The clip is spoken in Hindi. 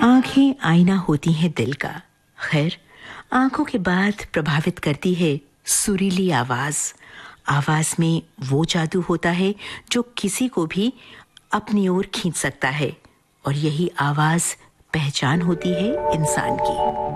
आंखें आईना होती हैं दिल का। खैर, आंखों के बाद प्रभावित करती है सुरीली आवाज। आवाज में वो जादू होता है जो किसी को भी अपनी ओर खींच सकता है, और यही आवाज पहचान होती है इंसान की।